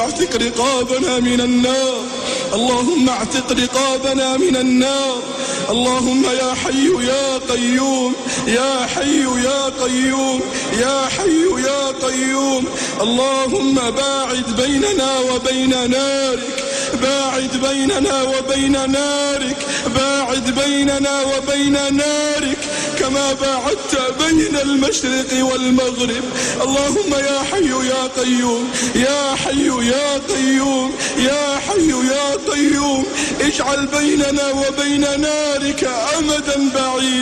اعتق رقابنا من النار، اللهم اعتق رقابنا من النار. اللهم يا حي يا قيوم، يا حي يا قيوم، يا حي يا قيوم. اللهم باعد بيننا وبين نارك، باعد بيننا وبين نارك، باعد بيننا وبين نارك كما باعدت بين المشرق والمغرب. اللهم يا حي يا قيوم، يا حي يا قيوم، يا حي يا قيوم، اجعل بيننا وبين نارك أمدا بعيدا.